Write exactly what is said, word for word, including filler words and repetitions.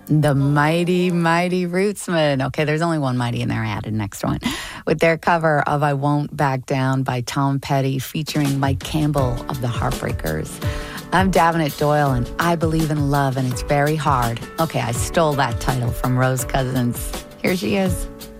The Mighty, Mighty Rootsmen. Okay, there's only one mighty in there. I added next one. With their cover of I Won't Back Down by Tom Petty featuring Mike Campbell of the Heartbreakers. I'm Davenant Doyle, and I believe in love, and it's very hard. Okay, I stole that title from Rose Cousins. Here she is.